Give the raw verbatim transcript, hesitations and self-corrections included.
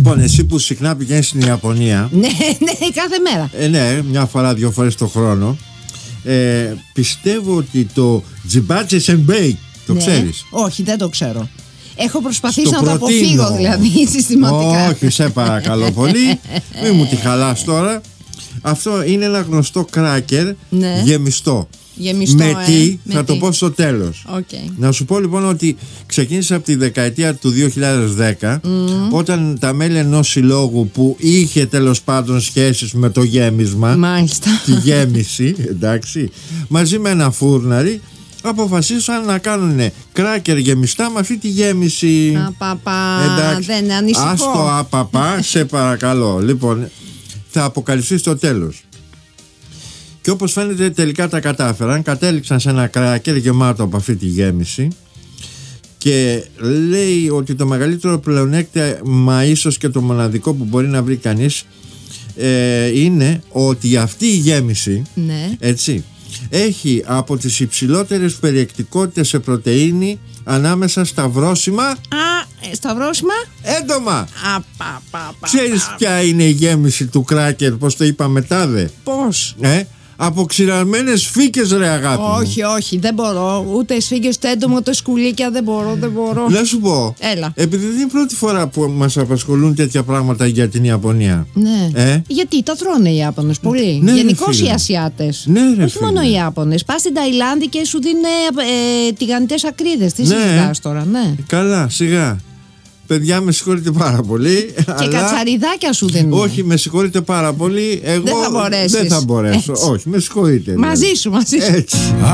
Λοιπόν, εσύ που συχνά πηγαίνεις στην Ιαπωνία. Ναι, ναι, κάθε μέρα. Ε, ναι, μια φορά, δύο φορές το χρόνο. Ε, πιστεύω ότι το τζιμπάτσε σενμπέι το ναι. ξέρεις? Όχι, δεν το ξέρω. Έχω προσπαθήσει Στο να το αποφύγω δηλαδή συστηματικά. Όχι, σε παρακαλώ πολύ. Μην μου τη χαλάς τώρα. Αυτό είναι ένα γνωστό κράκερ, ναι. γεμιστό. Γεμιστό, με τι, ε, θα με το τι. πω στο τέλος. Okay. Να σου πω λοιπόν ότι ξεκίνησε από τη δεκαετία του δύο χιλιάδες δέκα, mm. όταν τα μέλη ενός συλλόγου που είχε τέλος πάντων σχέσεις με το γέμισμα, μάλιστα, τη γέμιση, εντάξει, μαζί με ένα φούρναρι, αποφασίσαν να κάνουν κράκερ γεμιστά με αυτή τη γέμιση. Απαπα, εντάξει, δεν ανησυχώ. ας το απαπα, σε παρακαλώ. Λοιπόν, θα αποκαλυφθεί στο τέλος. Και όπως φαίνεται τελικά τα κατάφεραν. Κατέληξαν σε ένα κράκερ γεμάτο από αυτή τη γέμιση. Και λέει ότι το μεγαλύτερο πλεονέκτημα, ίσως και το μοναδικό που μπορεί να βρει κανείς, ε, είναι ότι αυτή η γέμιση, ναι. έτσι, έχει από τις υψηλότερες περιεκτικότητες σε πρωτεΐνη ανάμεσα στα βρόσιμα. Α, στα βρόσιμα έντομα. Α, πα, πα, πα, Ξέρεις πα. ποια είναι η γέμιση του κράκερ, πώς το είπα μετά δε? Πώς? Ε, από ξηραλμένες φύκες, ρε αγάπη μου. Όχι, όχι, δεν μπορώ. Ούτε σφίγγες, ούτε έντομο, ούτε σκουλίκια. Δεν μπορώ, δεν μπορώ. Να σου πω. Έλα. Επειδή δεν είναι η πρώτη φορά που μας απασχολούν τέτοια πράγματα για την Ιαπωνία. Ναι. Ε? Γιατί τα τρώνε οι Ιάπωνες πολύ. Ναι, γενικώς οι Ασιάτες. Ναι, ρε, όχι φίλε. μόνο οι Ιάπωνες. Πας στην Ταϊλάνδη και σου δίνουν ε, τηγανιτές ακρίδες. Τι ναι. συζητάς τώρα, ναι. Καλά, σιγά. Παιδιά, με συγχωρείτε πάρα πολύ. Και αλλά... κατσαριδάκια σου δίνουν. Όχι, με συγχωρείτε πάρα πολύ. Εγώ δεν θα μπορέσεις. δεν θα μπορέσω. Έτσι. Όχι, με συγχωρείτε. Μαζί σου, μαζί σου. Έτσι.